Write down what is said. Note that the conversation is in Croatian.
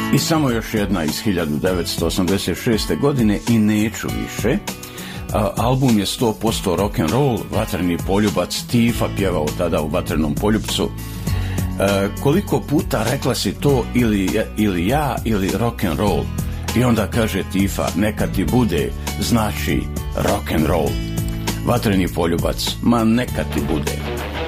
I samo još jedna iz 1986. godine i neću više. Album je 100% rock and roll, Vatreni poljubac, Tifa pjevao tada u Vatrenom poljupcu. Koliko puta rekla si to ili ja ili rock and roll? I onda kaže Tifa, neka ti bude, znači rock and roll. Vatreni poljubac, ma neka ti bude.